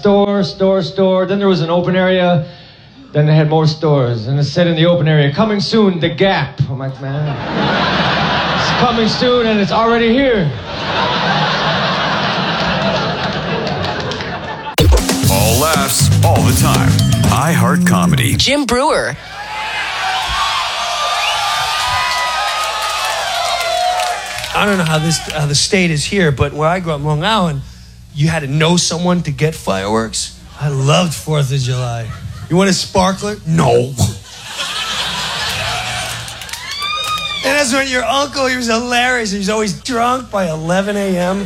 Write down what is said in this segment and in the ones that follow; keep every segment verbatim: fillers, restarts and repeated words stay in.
store, store, store. Then there was an open area. Then they had more stores. And it said in the open area, coming soon, The Gap. I'm like, man, it's coming soon and it's already here. All laughs, all the time. iHeart Comedy. Jim Brewer. I don't know how this how the state is here, but where I grew up, Long Island, you had to know someone to get fireworks. I loved fourth of July. You want a sparkler? No. And that's when your uncle, he was hilarious. He was always drunk by eleven a.m.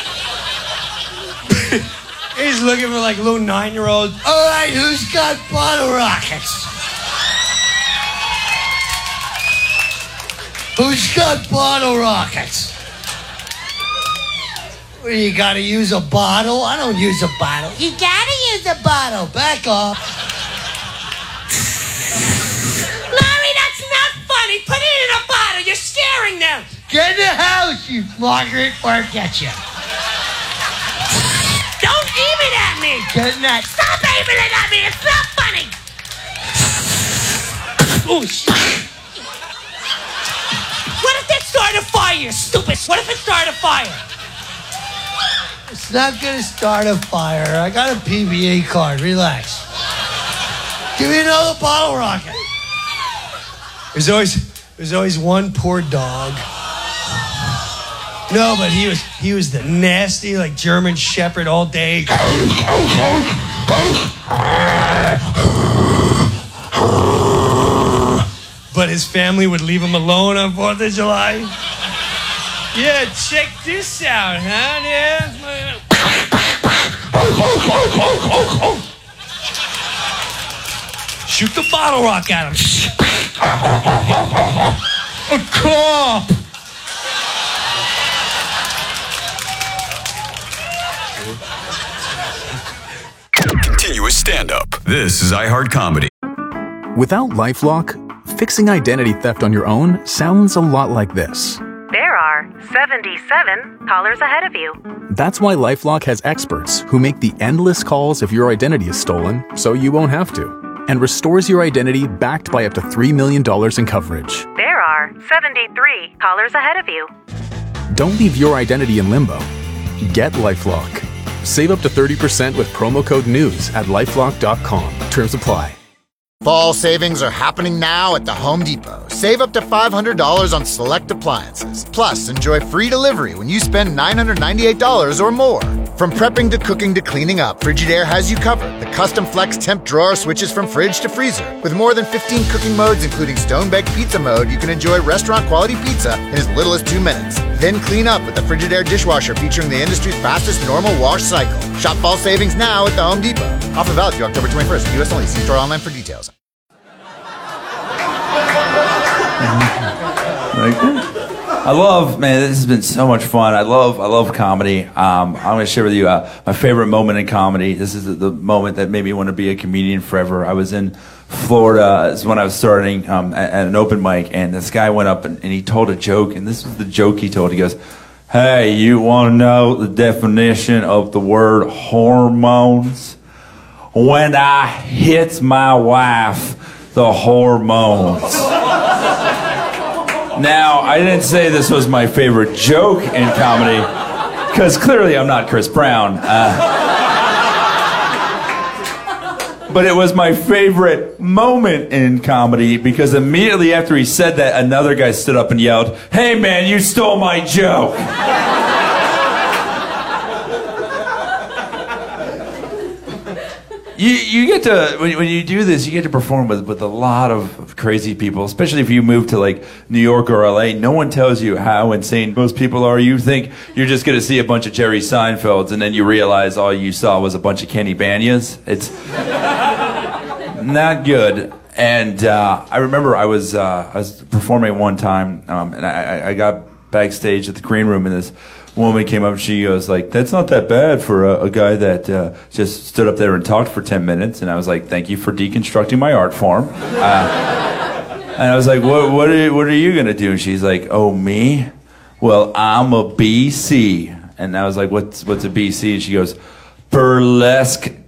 He's looking for like little nine-year-olds. All right, who's got bottle rockets? Who's got bottle rockets? What, you gotta use a bottle? I don't use a bottle. You gotta use a bottle. Back off. Larry, that's not funny. Put it in a bottle. You're scaring them. Get in the house, you Margaret, or I'll get you. Don't aim it at me. Get in that. Stop aiming it at me. It's not funny. Oh, shit. What if it started a fire, you stupid? What if it started a fire? It's not gonna start a fire. I got a P B A card. Relax. Give me another bottle rocket. There's always, there's always one poor dog. No, but he was, he was the nasty, like German Shepherd all day. But his family would leave him alone on fourth of July. Yeah, check this out, huh? Yeah. Shoot the bottle rock at him. A cop! Continuous stand-up. This is iHeart Comedy. Without LifeLock, fixing identity theft on your own sounds a lot like this. There are seventy-seven callers ahead of you. That's why LifeLock has experts who make the endless calls if your identity is stolen, so you won't have to, and restores your identity backed by up to three million dollars in coverage. There are seventy-three callers ahead of you. Don't leave your identity in limbo. Get LifeLock. Save up to thirty percent with promo code NEWS at lifelock dot com. Terms apply. Fall savings are happening now at the Home Depot. Save up to five hundred dollars on select appliances. Plus, enjoy free delivery when you spend nine hundred ninety-eight dollars or more. From prepping to cooking to cleaning up, Frigidaire has you covered. The custom flex temp drawer switches from fridge to freezer. With more than fifteen cooking modes, including stone-baked pizza mode, you can enjoy restaurant-quality pizza in as little as two minutes. Then clean up with the Frigidaire dishwasher featuring the industry's fastest normal wash cycle. Shop fall savings now at the Home Depot. Offer valid through October twenty-first. U S only. See store online for details. I love, man, this has been so much fun. I love, I love comedy. Um, I'm going to share with you uh, my favorite moment in comedy. This is the, the moment that made me want to be a comedian forever. I was in Florida is when I was starting um, at, at an open mic, and this guy went up and, and he told a joke, and this was the joke he told. He goes, "Hey, you want to know the definition of the word hormones? When I hit my wife, the hormones." Now, I didn't say this was my favorite joke in comedy, because clearly I'm not Chris Brown. Uh, but it was my favorite moment in comedy, because immediately after he said that, another guy stood up and yelled, "Hey man, you stole my joke." You you get to, when, when you do this, you get to perform with, with a lot of crazy people, especially if you move to like New York or L A. No one tells you how insane most people are. You think you're just going to see a bunch of Jerry Seinfelds, and then you realize all you saw was a bunch of Kenny Banyas. It's not good. And uh, I remember I was uh, I was performing one time, um, and I, I got backstage at the green room, and this woman came up and she goes like, "That's not that bad for a, a guy that uh, just stood up there and talked for ten minutes. And I was like, "Thank you for deconstructing my art form." Uh, and I was like, "What? What are, what are you gonna do?" And she's like, "Oh, me? Well, I'm a B C." And I was like, "What's what's a B C?" And she goes, "Burlesque